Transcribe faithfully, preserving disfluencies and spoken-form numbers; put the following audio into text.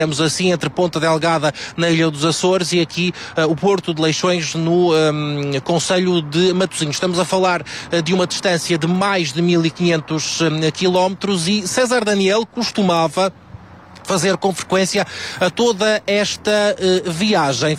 Temos assim entre Ponta Delgada na Ilha dos Açores e aqui uh, o Porto de Leixões no um, Concelho de Matosinhos. Estamos a falar uh, de uma distância de mais de mil e quinhentos um, quilómetros e César Daniel costumava fazer com frequência a toda esta uh, viagem.